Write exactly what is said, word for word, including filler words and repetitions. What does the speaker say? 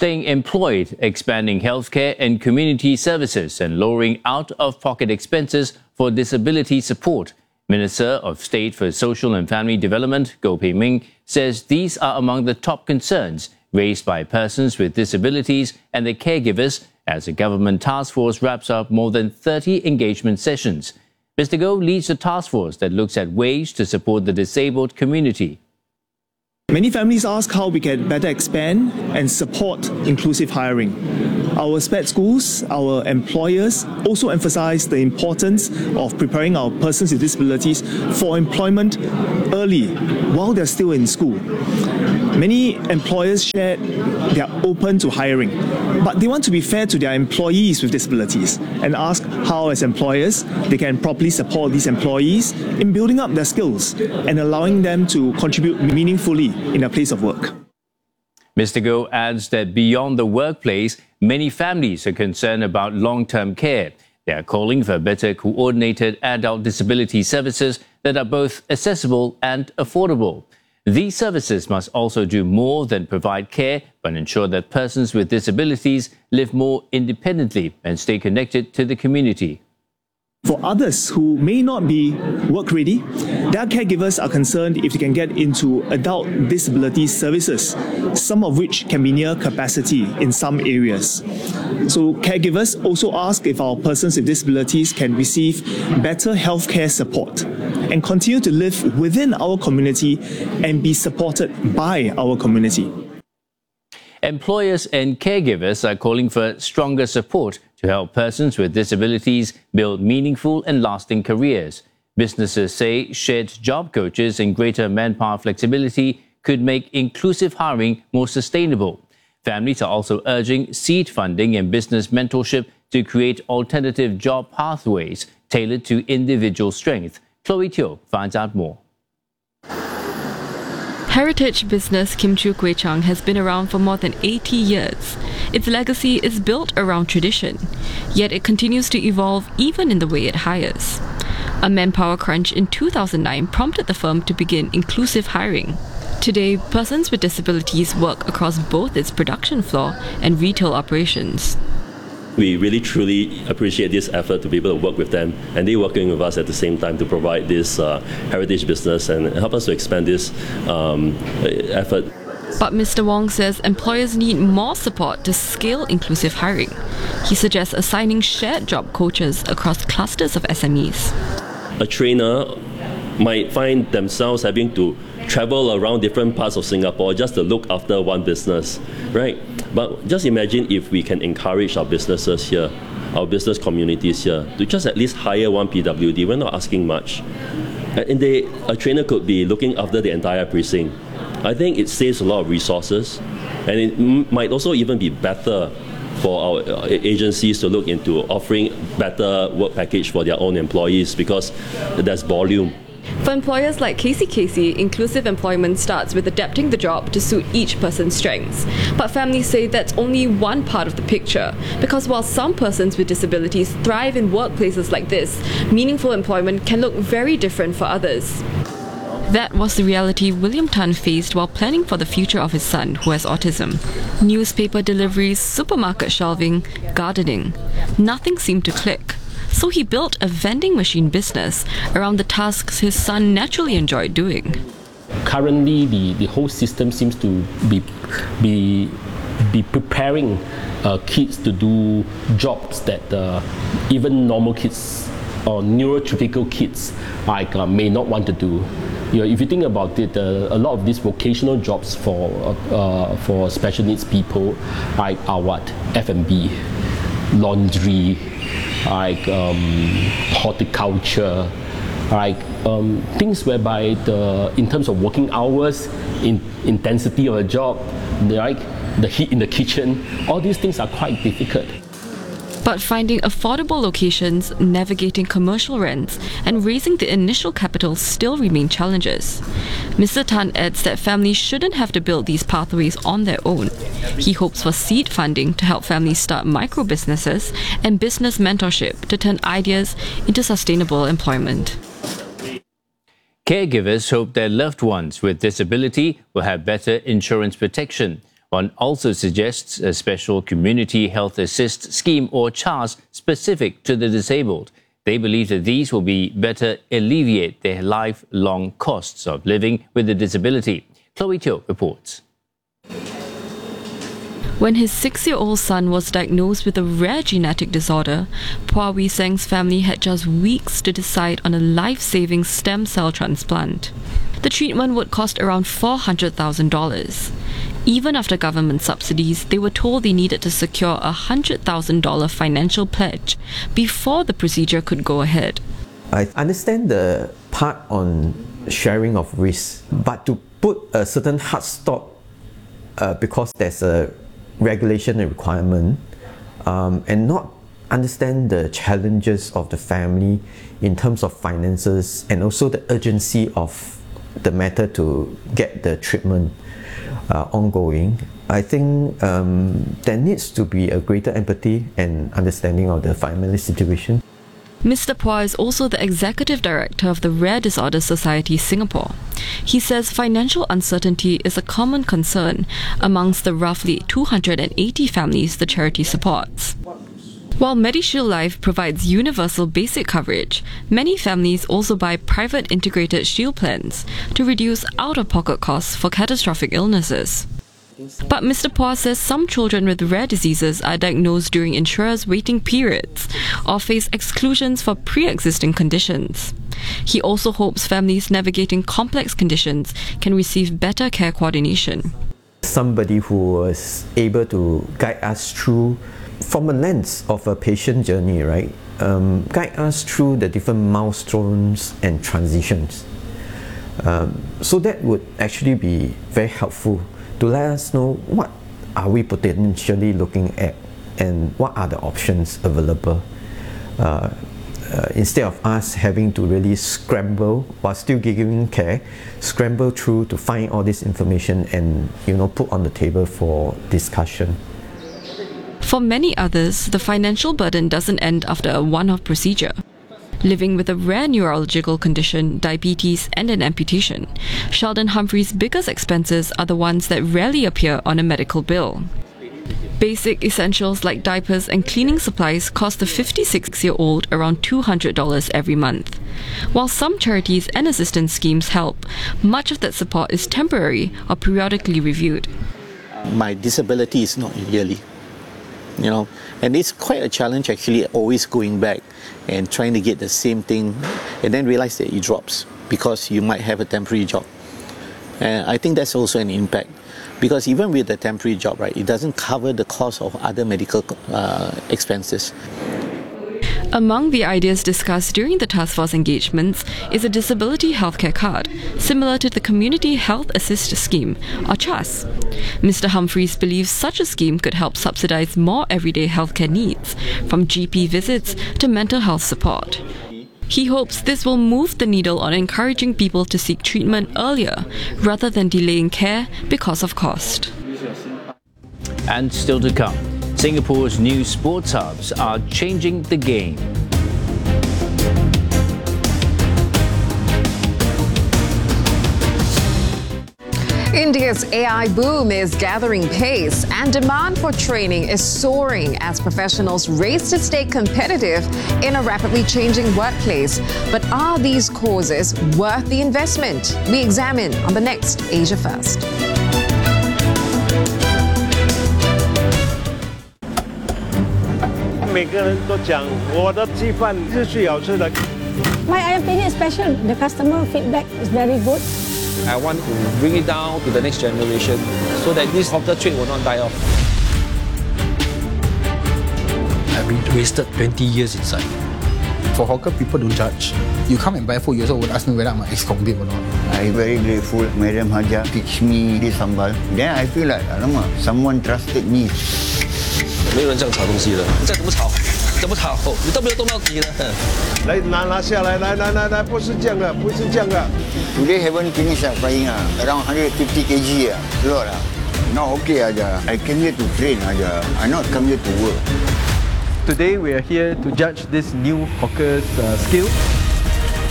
staying employed, expanding healthcare and community services, and lowering out-of-pocket expenses for disability support. Minister of State for Social and Family Development, Goh Pei Ming, says these are among the top concerns raised by persons with disabilities and their caregivers as the government task force wraps up more than thirty engagement sessions. Mister Goh leads the task force that looks at ways to support the disabled community. Many families ask how we can better expand and support inclusive hiring. Our S P E D schools, our employers also emphasize the importance of preparing our persons with disabilities for employment early while they're still in school. Many employers share they are open to hiring, but they want to be fair to their employees with disabilities and ask how, as employers, they can properly support these employees in building up their skills and allowing them to contribute meaningfully in their place of work. Mister Goh adds that beyond the workplace, many families are concerned about long-term care. They are calling for better coordinated adult disability services that are both accessible and affordable. These services must also do more than provide care, but ensure that persons with disabilities live more independently and stay connected to the community. For others who may not be work-ready, their caregivers are concerned if they can get into adult disability services, some of which can be near capacity in some areas. So caregivers also ask if our persons with disabilities can receive better healthcare support and continue to live within our community and be supported by our community. Employers and caregivers are calling for stronger support to help persons with disabilities build meaningful and lasting careers. Businesses say shared job coaches and greater manpower flexibility could make inclusive hiring more sustainable. Families are also urging seed funding and business mentorship to create alternative job pathways tailored to individual strength. Chloe Teo finds out more. Heritage business Kim Chiu Kway Chang has been around for more than eighty years. Its legacy is built around tradition, yet it continues to evolve even in the way it hires. A manpower crunch in two thousand nine prompted the firm to begin inclusive hiring. Today, persons with disabilities work across both its production floor and retail operations. We really truly appreciate this effort to be able to work with them, and they working with us at the same time to provide this uh, heritage business and help us to expand this um, effort. But Mister Wong says employers need more support to scale inclusive hiring. He suggests assigning shared job coaches across clusters of S M Es. A trainer might find themselves having to travel around different parts of Singapore just to look after one business, right? But just imagine if we can encourage our businesses here, our business communities here, to just at least hire one P W D. We're not asking much. And they, a trainer could be looking after the entire precinct. I think it saves a lot of resources, and it m- might also even be better for our agencies to look into offering better work package for their own employees because there's volume. For employers like Casey Casey, inclusive employment starts with adapting the job to suit each person's strengths. But families say that's only one part of the picture, because while some persons with disabilities thrive in workplaces like this, meaningful employment can look very different for others. That was the reality William Tan faced while planning for the future of his son, who has autism. Newspaper deliveries, supermarket shelving, gardening. Nothing seemed to click. So he built a vending machine business around the tasks his son naturally enjoyed doing. Currently, the, the whole system seems to be be, be preparing uh, kids to do jobs that uh, even normal kids or neurotypical kids like uh, may not want to do. You know, if you think about it, uh, a lot of these vocational jobs for uh, for special needs people like are what? F and B, laundry, like um, horticulture, like um, things whereby the in terms of working hours, in intensity of a job, like the heat in the kitchen, all these things are quite difficult. But finding affordable locations, navigating commercial rents, and raising the initial capital still remain challenges. Mister Tan adds that families shouldn't have to build these pathways on their own. He hopes for seed funding to help families start micro businesses and business mentorship to turn ideas into sustainable employment. Caregivers hope their loved ones with disability will have better insurance protection. One also suggests a special community health assist scheme or C H A S specific to the disabled. They believe that these will be better alleviate their lifelong costs of living with a disability. Chloe Teo reports. When his six-year-old son was diagnosed with a rare genetic disorder, Phua Wee Seng's family had just weeks to decide on a life-saving stem cell transplant. The treatment would cost around four hundred thousand dollars. Even after government subsidies, they were told they needed to secure a one hundred thousand dollars financial pledge before the procedure could go ahead. I understand the part on sharing of risk, but to put a certain hard stop uh, because there's a regulation and requirement, um, and not understand the challenges of the family in terms of finances and also the urgency of the matter to get the treatment uh, ongoing, I think um, there needs to be a greater empathy and understanding of the family situation. Mister Phua is also the executive director of the Rare Disorders Society Singapore. He says financial uncertainty is a common concern amongst the roughly two hundred eighty families the charity supports. While MediShield Life provides universal basic coverage, many families also buy private integrated shield plans to reduce out-of-pocket costs for catastrophic illnesses. But Mister Phua says some children with rare diseases are diagnosed during insurers' waiting periods or face exclusions for pre-existing conditions. He also hopes families navigating complex conditions can receive better care coordination. Somebody who was able to guide us through, from a lens of a patient journey, right? Um, guide us through the different milestones and transitions. Um, so that would actually be very helpful to let us know what are we potentially looking at and what are the options available. Uh, uh, instead of us having to really scramble while still giving care, scramble through to find all this information and, you know, put on the table for discussion. For many others, the financial burden doesn't end after a one-off procedure. Living with a rare neurological condition, diabetes, and an amputation, Sheldon Humphrey's biggest expenses are the ones that rarely appear on a medical bill. Basic essentials like diapers and cleaning supplies cost the fifty-six-year-old around two hundred dollars every month. While some charities and assistance schemes help, much of that support is temporary or periodically reviewed. My disability is not yearly. You know, and it's quite a challenge actually always going back and trying to get the same thing and then realize that it drops because you might have a temporary job. And I think that's also an impact because even with the temporary job, right, it doesn't cover the cost of other medical uh, expenses. Among the ideas discussed during the task force engagements is a disability healthcare card, similar to the Community Health Assist Scheme, or C H A S. Mister Humphreys believes such a scheme could help subsidize more everyday healthcare needs, from G P visits to mental health support. He hopes this will move the needle on encouraging people to seek treatment earlier, rather than delaying care because of cost. And still to come, Singapore's new sports hubs are changing the game. India's A I boom is gathering pace and demand for training is soaring as professionals race to stay competitive in a rapidly changing workplace. But are these courses worth the investment? We examine on the next Asia First. My opinion is special. The customer feedback is very good. I want to bring it down to the next generation so that this hawker trade will not die off. I've been wasted twenty years inside. For hawker, people don't judge. You come and buy food, you also would ask me whether I'm ex-convict or not. I'm very grateful Madam Haja teach me this sambal. Then I feel like, alamak, someone trusted me. 没有人这样炒东西的，你再怎么炒，怎么炒，你都没有动到底呢。 来拿拿下来，来来来来，不是这样的，不是这样的。 Today haven't finished frying ah, around one hundred fifty kilograms ah, lot ah. Now okay aja. I came here to train aja. I not come here to work. Today we are here to judge this new hawker's uh, skill.